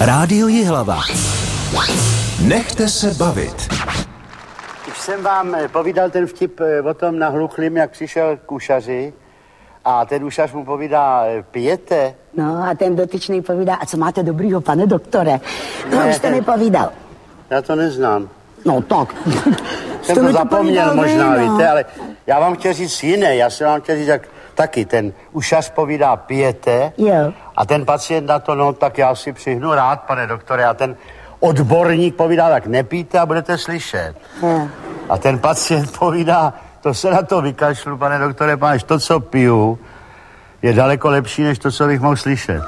Rádio Jihlava. Nechte se bavit. Už jsem vám povídal ten vtip o tom nahluchlým, jak přišel k ušaři a ten ušař mu povídá, pijete? No a ten dotyčný povídá, a co máte dobrýho, pane doktore? No, už jste mi povídal. Já to neznám. No tak. Jsem to zapomněl možná, víte, ale já vám chtěl říct jiné. Já jsem vám chtěl říct, jak taky ten ušař povídá, pijete? Jo. A ten pacient na to, no tak já si přihnu rád, pane doktore, a ten odborník povídá, tak nepijte a budete slyšet. Jo. A ten pacient povídá, to se na to vykašlu, pane doktore, pánež, to, co piju, je daleko lepší, než to, co bych mohl slyšet.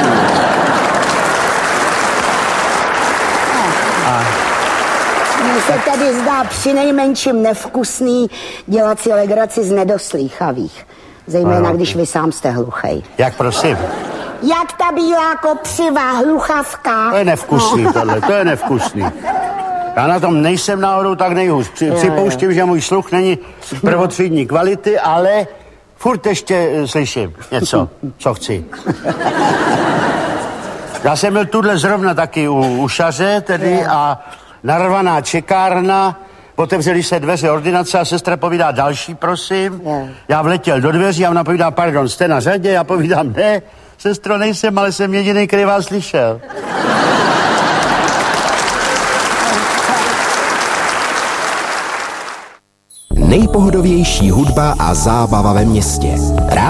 Mně se tady zdá přinejmenším nevkusný dělat si legraci z nedoslýchavých. Zejména, když vy sám jste hluchej. Jak prosím? Jak ta bílá kopřiva, hluchavka. To je nevkusný tohle, to je nevkusný. Já na tom nejsem náhodou tak nejhůř. Připouštím, že můj sluch není prvotřídní kvality, ale furt ještě slyším něco, co chci. Já jsem byl tuhle zrovna taky u ušaře tedy a narvaná čekárna, otevřeli se dveře ordinace a sestra povídá další, prosím. Já vletěl do dveří a ona povídá, pardon, jste na řadě? Já povídám, ne, sestro, nejsem, ale jsem jediný, který vás slyšel. Nejpohodovější hudba a zábava ve městě.